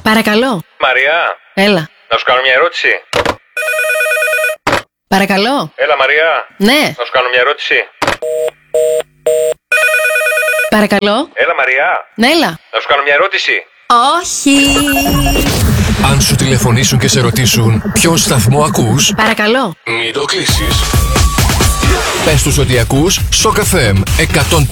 Παρακαλώ. Μαριά. Έλα. Να σου κάνω μια ερώτηση. Παρακαλώ. Έλα, Μαριά. Ναι. Να σου κάνω μια ερώτηση. Παρακαλώ. Έλα, Μαριά. Ναι, έλα. Να σου κάνω μια ερώτηση. Όχι. Αν σου τηλεφωνήσουν και σε ρωτήσουν ποιον σταθμό ακούς, Παρακαλώ. μην το κλείσεις. Πες τους ότι ακούς Shock FM 104,8.